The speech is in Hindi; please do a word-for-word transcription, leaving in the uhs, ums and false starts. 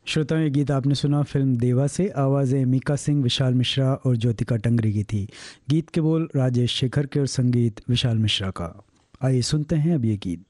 श्रोताओं, ये गीत आपने सुना फिल्म देवा से। आवाज़ें मीका सिंह, विशाल मिश्रा और ज्योतिका टंगरी की थी। गीत के बोल राजेश शेखर के और संगीत विशाल मिश्रा का। आइए सुनते हैं अब ये गीत।